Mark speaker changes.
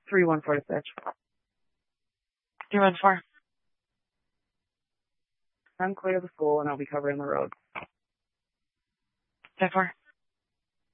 Speaker 1: 314 dispatch.
Speaker 2: 314.
Speaker 1: I'm clear of the school and I'll be covering the road.
Speaker 2: 10-4.